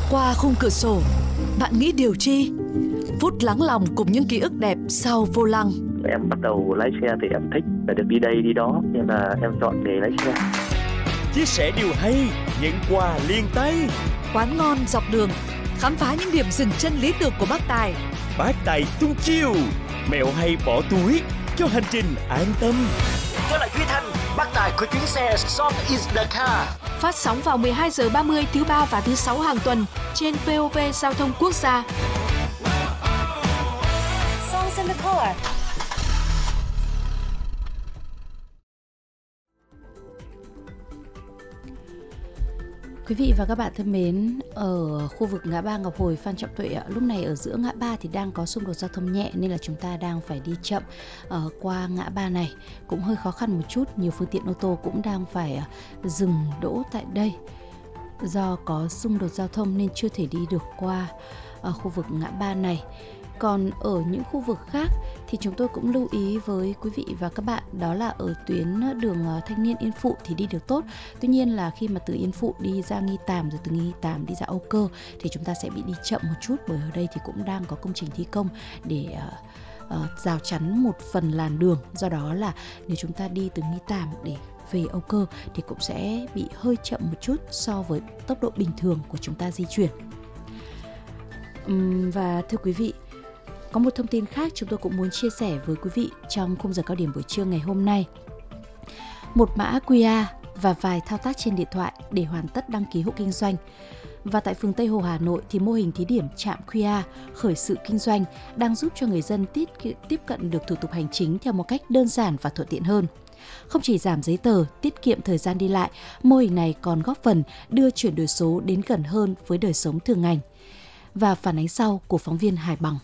Qua khung cửa sổ, bạn nghĩ điều chi? Phút lắng lòng cùng những ký ức đẹp sau vô lăng. Em bắt đầu lái xe thì em thích để được đi đây đi đó, nên là em chọn nghề lái xe. Chia sẻ điều hay, nhận quà liền tay. Quán ngon dọc đường, khám phá những điểm dừng chân lý tưởng của bác Tài. Bác Tài tung chiêu, mẹo hay bỏ túi cho hành trình an tâm. Tôi là Duy Thanh, bác Tài của chuyến xe Song is the car. Phát sóng vào 12 giờ 30 thứ ba và thứ sáu hàng tuần trên VOV Giao thông Quốc gia. Songs in the car. Quý vị và các bạn thân mến, ở khu vực ngã ba Ngọc Hồi Phan Trọng Tuệ, lúc này ở giữa ngã ba thì đang có xung đột giao thông nhẹ nên là chúng ta đang phải đi chậm qua ngã ba này. Cũng hơi khó khăn một chút, nhiều phương tiện ô tô cũng đang phải dừng đỗ tại đây. Do có xung đột giao thông nên chưa thể đi được qua khu vực ngã ba này. Còn ở những khu vực khác thì chúng tôi cũng lưu ý với quý vị và các bạn, đó là ở tuyến đường Thanh Niên Yên Phụ thì đi được tốt. Tuy nhiên là khi mà từ Yên Phụ đi ra Nghi Tàm, rồi từ Nghi Tàm đi ra Âu Cơ thì chúng ta sẽ bị đi chậm một chút, bởi ở đây thì cũng đang có công trình thi công để rào chắn một phần làn đường. Do đó là nếu chúng ta đi từ Nghi Tàm để về Âu Cơ thì cũng sẽ bị hơi chậm một chút so với tốc độ bình thường của chúng ta di chuyển. Và thưa quý vị, có một thông tin khác chúng tôi cũng muốn chia sẻ với quý vị trong khung giờ cao điểm buổi trưa ngày hôm nay. Một mã QR và vài thao tác trên điện thoại để hoàn tất đăng ký hộ kinh doanh. Và tại phường Tây Hồ, Hà Nội thì mô hình thí điểm trạm QR khởi sự kinh doanh đang giúp cho người dân tiếp cận được thủ tục hành chính theo một cách đơn giản và thuận tiện hơn. Không chỉ giảm giấy tờ, tiết kiệm thời gian đi lại, mô hình này còn góp phần đưa chuyển đổi số đến gần hơn với đời sống thường ngày. Và phản ánh sau của phóng viên Hải Bằng.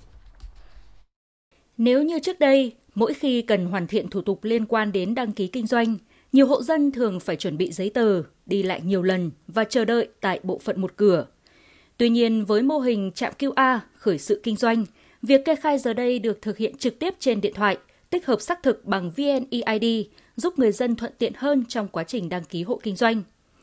Nếu như trước đây, mỗi khi cần hoàn thiện thủ tục liên quan đến đăng ký kinh doanh, nhiều hộ dân thường phải chuẩn bị giấy tờ, đi lại nhiều lần và chờ đợi tại bộ phận một cửa. Tuy nhiên, với mô hình trạm QR khởi sự kinh doanh, việc kê khai giờ đây được thực hiện trực tiếp trên điện thoại, tích hợp xác thực bằng VNeID, giúp người dân thuận tiện hơn trong quá trình đăng ký hộ kinh doanh.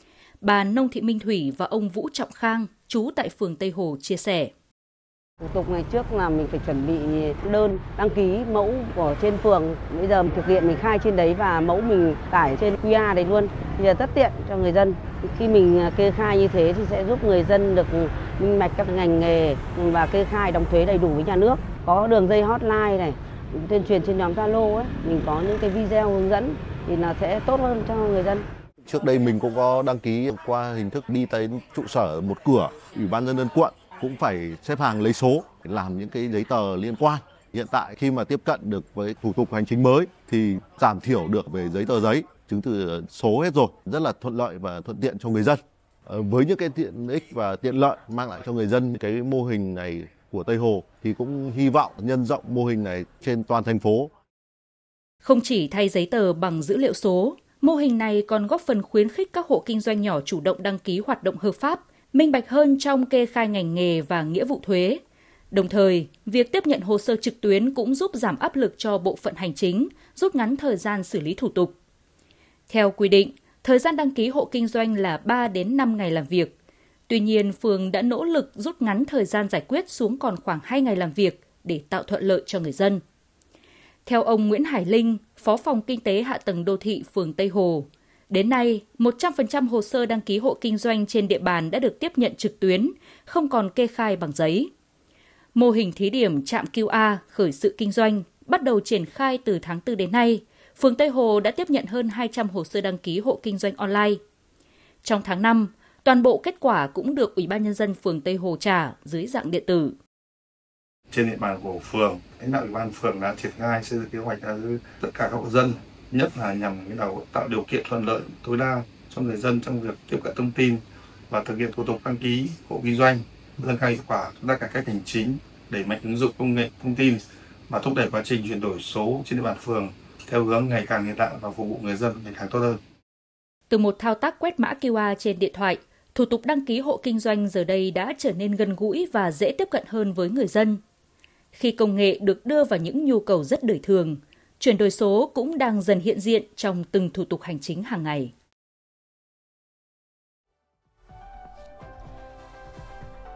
Bà Nông Thị Minh Thủy và ông Vũ Trọng Khang, trú tại phường Tây Hồ, chia sẻ. Thủ tục ngày trước là mình phải chuẩn bị đơn đăng ký mẫu của trên phường, bây giờ mình thực hiện mình khai trên đấy và mẫu mình tải trên QR đấy luôn. Bây giờ rất tiện cho người dân. Khi mình kê khai như thế thì sẽ giúp người dân được minh bạch các ngành nghề và kê khai đóng thuế đầy đủ với nhà nước. Có đường dây hotline này, tuyên truyền trên nhóm Zalo ấy, mình có những cái video hướng dẫn thì là sẽ tốt hơn cho người dân. Trước đây mình cũng có đăng ký qua hình thức đi tới trụ sở một cửa, Ủy ban nhân dân quận cũng phải xếp hàng lấy số, làm những cái giấy tờ liên quan. Hiện tại khi mà tiếp cận được với thủ tục hành chính mới thì giảm thiểu được về giấy tờ giấy, chứng từ số hết rồi, rất là thuận lợi và thuận tiện cho người dân. Với những cái tiện ích và tiện lợi mang lại cho người dân cái mô hình này của Tây Hồ thì cũng hy vọng nhân rộng mô hình này trên toàn thành phố. Không chỉ thay giấy tờ bằng dữ liệu số, mô hình này còn góp phần khuyến khích các hộ kinh doanh nhỏ chủ động đăng ký hoạt động hợp pháp, minh bạch hơn trong kê khai ngành nghề và nghĩa vụ thuế. Đồng thời, việc tiếp nhận hồ sơ trực tuyến cũng giúp giảm áp lực cho bộ phận hành chính, rút ngắn thời gian xử lý thủ tục. Theo quy định, thời gian đăng ký hộ kinh doanh là 3 đến 5 ngày làm việc. Tuy nhiên, phường đã nỗ lực rút ngắn thời gian giải quyết xuống còn khoảng 2 ngày làm việc để tạo thuận lợi cho người dân. Theo ông Nguyễn Hải Linh, Phó phòng Kinh tế Hạ tầng Đô thị phường Tây Hồ, đến nay, 100% hồ sơ đăng ký hộ kinh doanh trên địa bàn đã được tiếp nhận trực tuyến, không còn kê khai bằng giấy. Mô hình thí điểm trạm QR khởi sự kinh doanh bắt đầu triển khai từ tháng 4 đến nay. Phường Tây Hồ đã tiếp nhận hơn 200 hồ sơ đăng ký hộ kinh doanh online. Trong tháng 5, toàn bộ kết quả cũng được Ủy ban nhân dân phường Tây Hồ trả dưới dạng điện tử. Trên địa bàn của phường, lãnh đạo Ủy ban phường đã triển khai xây dựng kế hoạch với tất cả các hộ dân, nhất là nhằm tạo điều kiện thuận lợi tối đa cho người dân trong việc tiếp cận thông tin và thực hiện thủ tục đăng ký hộ kinh doanh, nâng cao hiệu quả công tác cải cách hành chính, đẩy mạnh ứng dụng công nghệ thông tin và thúc đẩy quá trình chuyển đổi số trên địa bàn phường theo hướng ngày càng hiện đại và phục vụ người dân ngày càng tốt hơn. Từ một thao tác quét mã QR trên điện thoại, thủ tục đăng ký hộ kinh doanh giờ đây đã trở nên gần gũi và dễ tiếp cận hơn với người dân. Khi công nghệ được đưa vào những nhu cầu rất đời thường, chuyển đổi số cũng đang dần hiện diện trong từng thủ tục hành chính hàng ngày.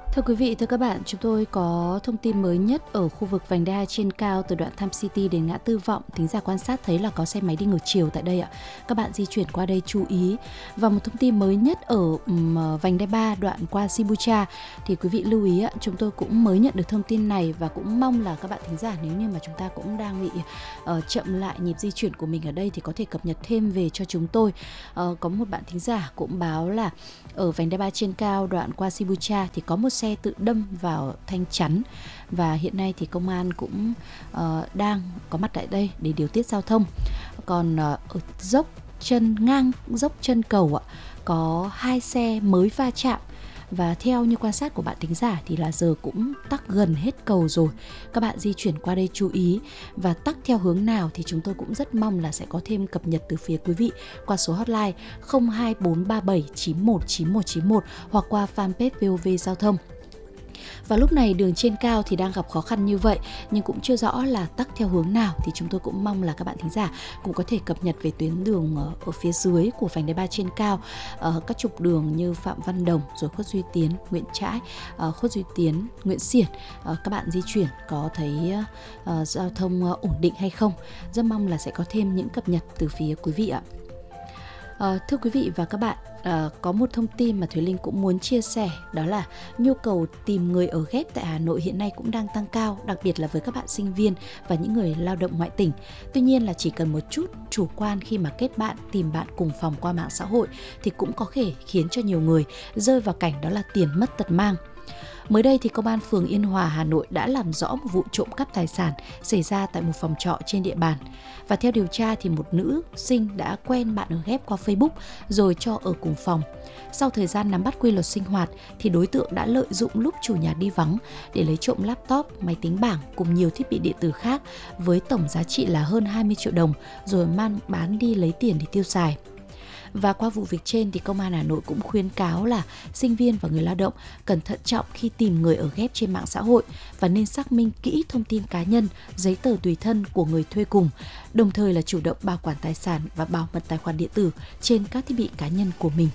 Thưa quý vị, thưa các bạn, chúng tôi có thông tin mới nhất ở khu vực vành đai 2 trên cao từ đoạn Tham City đến ngã tư Vọng. Thính giả quan sát thấy là có xe máy đi ngược chiều tại đây ạ. Các bạn di chuyển qua đây chú ý. Và một thông tin mới nhất ở vành đai 3 đoạn qua Sibucha thì quý vị lưu ý ạ, chúng tôi cũng mới nhận được thông tin này và cũng mong là các bạn thính giả nếu như mà chúng ta cũng đang bị chậm lại nhịp di chuyển của mình ở đây thì có thể cập nhật thêm về cho chúng tôi. Có một bạn thính giả cũng báo là ở vành đai 3 trên cao đoạn qua Sibucha thì có một xe tự đâm vào thanh chắn và hiện nay thì công an cũng đang có mặt tại đây để điều tiết giao thông. Còn ở dốc chân cầu ạ, có 2 xe mới va chạm và theo như quan sát của bạn thính giả thì là giờ cũng tắc gần hết cầu rồi. Các bạn di chuyển qua đây chú ý và tắc theo hướng nào thì chúng tôi cũng rất mong là sẽ có thêm cập nhật từ phía quý vị qua số hotline 02437919191 hoặc qua fanpage VOV Giao thông. Và lúc này đường trên cao thì đang gặp khó khăn như vậy nhưng cũng chưa rõ là tắc theo hướng nào thì chúng tôi cũng mong là các bạn thính giả cũng có thể cập nhật về tuyến đường ở phía dưới của vành đai 3 trên cao, các trục đường như Phạm Văn Đồng, rồi Khuất Duy Tiến, Nguyễn Trãi, Khuất Duy Tiến, Nguyễn Xiển. Các bạn di chuyển có thấy giao thông ổn định hay không? Rất mong là sẽ có thêm những cập nhật từ phía quý vị ạ. Thưa quý vị và các bạn, có một thông tin mà Thúy Linh cũng muốn chia sẻ, đó là nhu cầu tìm người ở ghép tại Hà Nội hiện nay cũng đang tăng cao, đặc biệt là với các bạn sinh viên và những người lao động ngoại tỉnh. Tuy nhiên là chỉ cần một chút chủ quan khi mà kết bạn, tìm bạn cùng phòng qua mạng xã hội thì cũng có thể khiến cho nhiều người rơi vào cảnh đó là tiền mất tật mang. Mới đây thì Công an phường Yên Hòa, Hà Nội đã làm rõ một vụ trộm cắp tài sản xảy ra tại một phòng trọ trên địa bàn. Và theo điều tra thì một nữ sinh đã quen bạn ở ghép qua Facebook rồi cho ở cùng phòng. Sau thời gian nắm bắt quy luật sinh hoạt thì đối tượng đã lợi dụng lúc chủ nhà đi vắng để lấy trộm laptop, máy tính bảng cùng nhiều thiết bị điện tử khác với tổng giá trị là hơn 20 triệu đồng rồi mang bán đi lấy tiền để tiêu xài. Và qua vụ việc trên thì Công an Hà Nội cũng khuyến cáo là sinh viên và người lao động cần thận trọng khi tìm người ở ghép trên mạng xã hội và nên xác minh kỹ thông tin cá nhân, giấy tờ tùy thân của người thuê cùng, đồng thời là chủ động bảo quản tài sản và bảo mật tài khoản điện tử trên các thiết bị cá nhân của mình.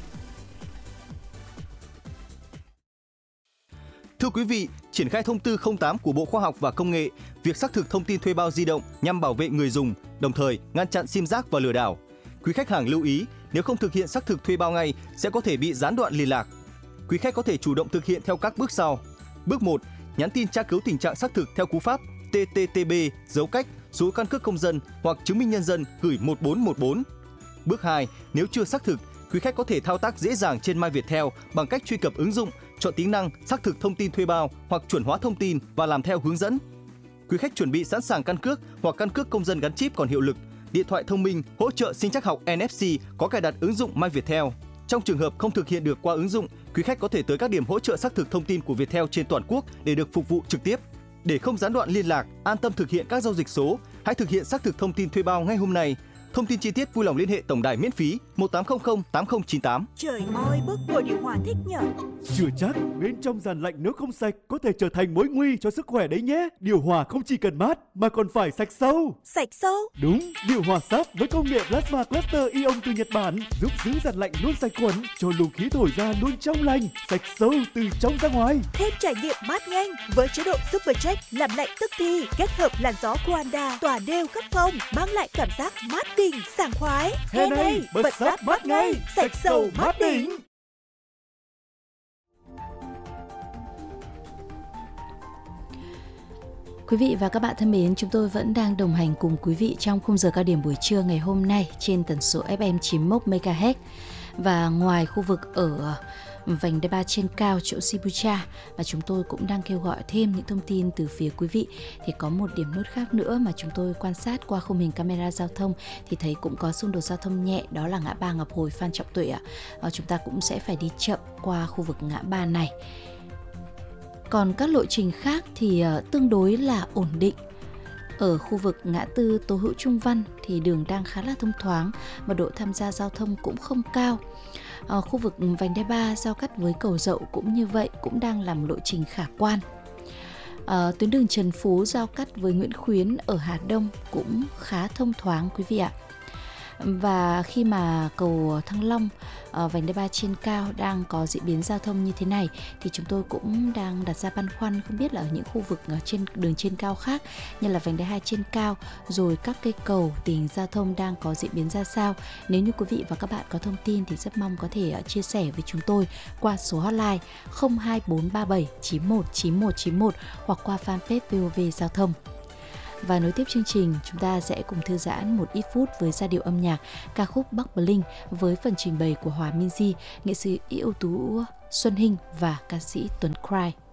Thưa quý vị, triển khai thông tư 08 của Bộ Khoa học và Công nghệ, việc xác thực thông tin thuê bao di động nhằm bảo vệ người dùng, đồng thời ngăn chặn sim rác và lừa đảo. Quý khách hàng lưu ý, nếu không thực hiện xác thực thuê bao ngay sẽ có thể bị gián đoạn liên lạc. Quý khách có thể chủ động thực hiện theo các bước sau. Bước 1, nhắn tin tra cứu tình trạng xác thực theo cú pháp TTTB dấu cách số căn cước công dân hoặc chứng minh nhân dân gửi 1414. Bước 2, nếu chưa xác thực, quý khách có thể thao tác dễ dàng trên My Viettel bằng cách truy cập ứng dụng, chọn tính năng xác thực thông tin thuê bao hoặc chuẩn hóa thông tin và làm theo hướng dẫn. Quý khách chuẩn bị sẵn sàng căn cước hoặc căn cước công dân gắn chip còn hiệu lực, điện thoại thông minh hỗ trợ sinh trắc học NFC có cài đặt ứng dụng My Viettel. Trong trường hợp không thực hiện được qua ứng dụng, quý khách có thể tới các điểm hỗ trợ xác thực thông tin của Viettel trên toàn quốc để được phục vụ trực tiếp. Để không gián đoạn liên lạc, an tâm thực hiện các giao dịch số, hãy thực hiện xác thực thông tin thuê bao ngay hôm nay. Thông tin chi tiết vui lòng liên hệ tổng đài miễn phí 1800 8098. Trời ơi, bức bộ điều hòa thích nhở. Chưa chắc, bên trong dàn lạnh nếu không sạch có thể trở thành mối nguy cho sức khỏe đấy nhé. Điều hòa không chỉ cần mát mà còn phải sạch sâu. Sạch sâu? Đúng, điều hòa sáp với công nghệ Plasma Cluster Ion từ Nhật Bản giúp giữ dàn lạnh luôn sạch khuẩn, cho luồng khí thổi ra luôn trong lành, sạch sâu từ trong ra ngoài. Thêm trải nghiệm mát nhanh với chế độ Supercheck làm lạnh tức thì, kết hợp làn gió Quanda tỏa đều khắp phòng, mang lại cảm giác mát đỉnh, sảng khoái. Hè này, bật sáp mát ngay, sạch sâu mát đỉnh. Quý vị và các bạn thân mến, chúng tôi vẫn đang đồng hành cùng quý vị trong khung giờ cao điểm buổi trưa ngày hôm nay trên tần số FM 91 MHz. Và ngoài khu vực ở vành đai 3 trên cao chỗ Sibucha, và chúng tôi cũng đang kêu gọi thêm những thông tin từ phía quý vị, thì có một điểm nốt khác nữa mà chúng tôi quan sát qua khung hình camera giao thông thì thấy cũng có xung đột giao thông nhẹ, đó là ngã ba Ngọc Hồi Phan Trọng Tuệ ạ. Chúng ta cũng sẽ phải đi chậm qua khu vực ngã ba này. Còn các lộ trình khác thì tương đối là ổn định. Ở khu vực ngã tư Tố Hữu Trung Văn thì đường đang khá là thông thoáng, mật độ tham gia giao thông cũng không cao. Khu vực vành đai 3 giao cắt với cầu Dậu cũng như vậy, cũng đang làm lộ trình khả quan. Tuyến đường Trần Phú giao cắt với Nguyễn Khuyến ở Hà Đông cũng khá thông thoáng quý vị ạ. Và khi mà cầu Thăng Long, vành đai 3 trên cao đang có diễn biến giao thông như thế này thì chúng tôi cũng đang đặt ra băn khoăn không biết là ở những khu vực trên đường trên cao khác như là vành đai 2 trên cao rồi các cây cầu tình hình giao thông đang có diễn biến ra sao. Nếu như quý vị và các bạn có thông tin thì rất mong có thể chia sẻ với chúng tôi qua số hotline 02437 91 91 91 hoặc qua fanpage VOV Giao thông. Và nối tiếp chương trình, chúng ta sẽ cùng thư giãn một ít phút với giai điệu âm nhạc ca khúc Bắc Bling với phần trình bày của Hòa Minzy, nghệ sĩ ưu tú Xuân Hinh và ca sĩ Tuấn Cry.